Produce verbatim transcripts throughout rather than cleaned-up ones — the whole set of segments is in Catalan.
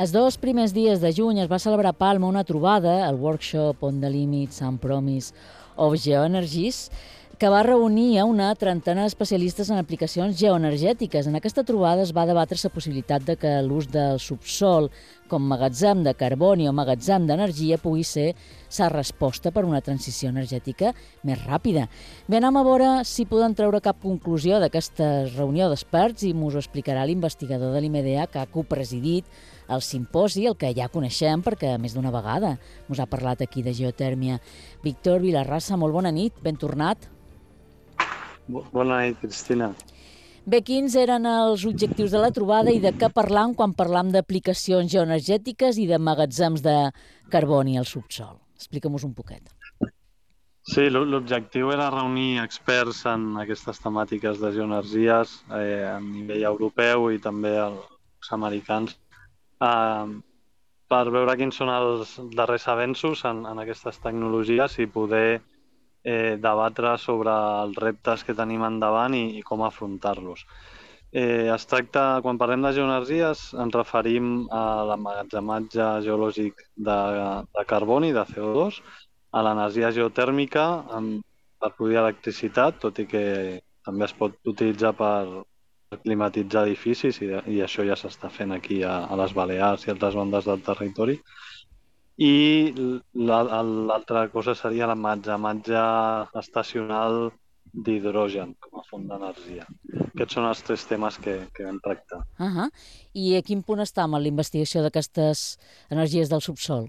Els dos primers dies de juny es va celebrar a Palma una trobada, el Workshop on the Limits and Promise of Geoenergies, que va reunir a una trentena d'especialistes en aplicacions geoenergètiques. En aquesta trobada es va debatre la possibilitat de que l'ús del subsol com magatzem de carboni o magatzem d'energia pugui ser la resposta per a una transició energètica més ràpida. Bé, anem a veure si podem treure cap conclusió d'aquesta reunió d'experts i mos ho explicarà l'investigador de l'I M D A que ha copresidit el simposi, el que ja coneixem perquè més d'una vegada mos ha parlat aquí de geotèrmia. Víctor Vilarrasa, molt bona nit, ben tornat. Bona nit, Cristina. Bé, quins eren els objectius de la trobada i de què parlam quan parlam d'aplicacions geoenergètiques i de magatzems de carboni al subsol? Explica'm-nos un poquet. Sí, l'objectiu era reunir experts en aquestes temàtiques de geoenergies eh, a nivell europeu i també els americans eh, per veure quins són els darrers avenços en, en aquestes tecnologies i poder eh, debatre sobre els reptes que tenim endavant i, i com afrontar-los. Eh, es tracta, quan parlem de geoenergies, ens referim a l'emmagatzematge geològic de, de carboni, de C O dos, a l'energia geotèrmica per produir electricitat, tot i que també es pot utilitzar per climatitzar edificis i, i això ja s'està fent aquí a, a les Balears i altres bandes del territori. I l'altra cosa seria l'emmagatzematge estacional d'hidrogen com a font d'energia. Aquests són els tres temes que, que vam tractar. Uh -huh. I a quin punt està amb la investigació d'aquestes energies del subsol?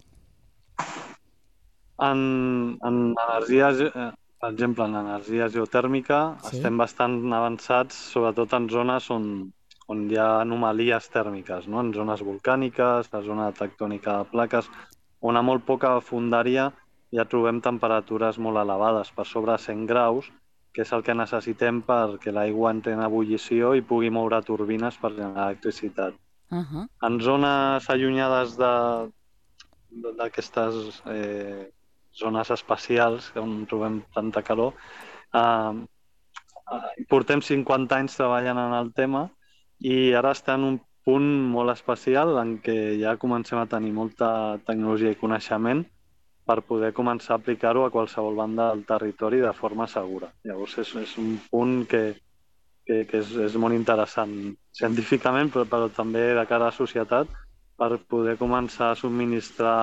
En, en energies, per exemple, en energia geotèrmica sí. Estem bastant avançats, sobretot en zones on, on hi ha anomalies tèrmiques, no? En zones volcàniques, la zona tectònica de plaques, on a molt poca fondària ja trobem temperatures molt elevades, per sobre cent graus, que és el que necessitem perquè l'aigua entri en ebullició i pugui moure turbines per generar electricitat. Uh -huh. En zones allunyades d'aquestes eh, zones espacials, on trobem tanta calor, eh, portem cinquanta anys treballant en el tema i ara està en un punt molt especial en què ja comencem a tenir molta tecnologia i coneixement per poder començar a aplicar-ho a qualsevol banda del territori de forma segura. Llavors és, és un punt que, que, que és, és molt interessant científicament, però, però també de cara a la societat, per poder començar a subministrar